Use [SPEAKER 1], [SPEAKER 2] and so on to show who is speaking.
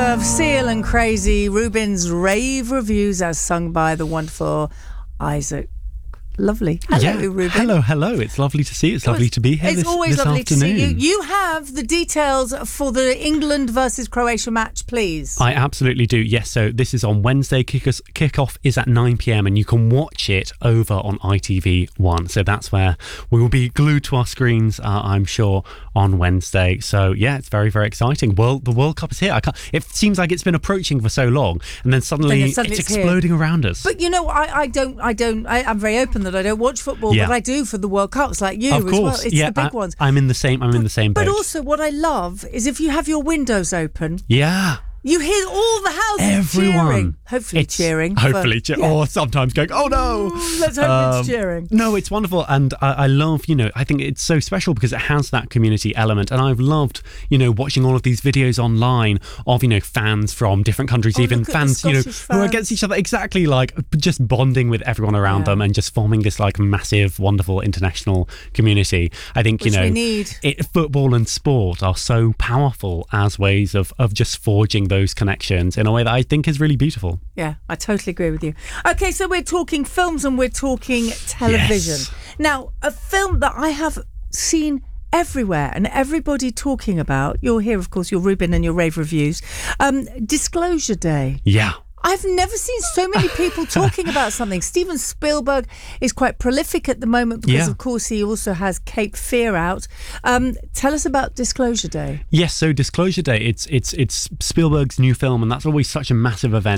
[SPEAKER 1] of Seal and Crazy, Rubin's rave reviews as sung by the wonderful Isaac. Lovely. Hello, Ruben.
[SPEAKER 2] Hello. It's lovely to see you. It's lovely to be here.
[SPEAKER 1] It's always
[SPEAKER 2] this
[SPEAKER 1] lovely
[SPEAKER 2] afternoon.
[SPEAKER 1] to see you. You have the details for the England versus Croatia match, please.
[SPEAKER 2] I absolutely do. Yes, so this is on Wednesday. Kickoff is at 9 p.m. and you can watch it over on ITV1. So that's where we will be glued to our screens, I'm sure, on Wednesday. So yeah, it's very, very exciting. Well, the World Cup is here. It seems like it's been approaching for so long, and then suddenly it's exploding around us.
[SPEAKER 1] But you know, I'm very open that I don't watch football, but I do for the World Cups, like you
[SPEAKER 2] of course.
[SPEAKER 1] as well. It's the big ones.
[SPEAKER 2] I'm in the same boat.
[SPEAKER 1] But also, what I love is if you have your windows open.
[SPEAKER 2] Yeah.
[SPEAKER 1] You hear all the houses cheering. Hopefully cheering.
[SPEAKER 2] Or sometimes going, oh no.
[SPEAKER 1] Let's hope it's cheering.
[SPEAKER 2] No, it's wonderful. And I love, I think it's so special because it has that community element. And I've loved, watching all of these videos online of, fans from different countries, even fans, who are against each other. Exactly, like just bonding with everyone around them and just forming this like massive, wonderful international community. I think,
[SPEAKER 1] we need.
[SPEAKER 2] Football and sport are so powerful as ways of just forging those connections in a way that I think is really beautiful.
[SPEAKER 1] Yeah, I totally agree with you. Okay, so we're talking films and we're talking television.
[SPEAKER 2] Yes.
[SPEAKER 1] Now, a film that I have seen everywhere and everybody talking about, you'll hear, of course, your Ruben and your rave reviews, Disclosure Day.
[SPEAKER 2] Yeah.
[SPEAKER 1] I've never seen so many people talking about something. Steven Spielberg is quite prolific at the moment because, of course, he also has Cape Fear out. Tell us about Disclosure Day.
[SPEAKER 2] Yes, so Disclosure Day, it's Spielberg's new film, and that's always such a massive event.